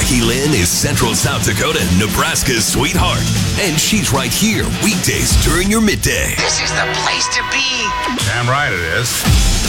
Jackie Lynn is Central South Dakota, Nebraska's sweetheart. And she's right here weekdays during your midday. This is the place to be. Damn right it is.